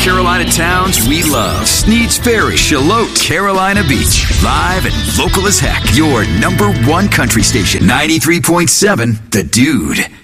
Carolina towns we love. Sneed's Ferry, Shallotte, Carolina Beach. Live and local as heck. Your number one country station, 93.7 The Dude.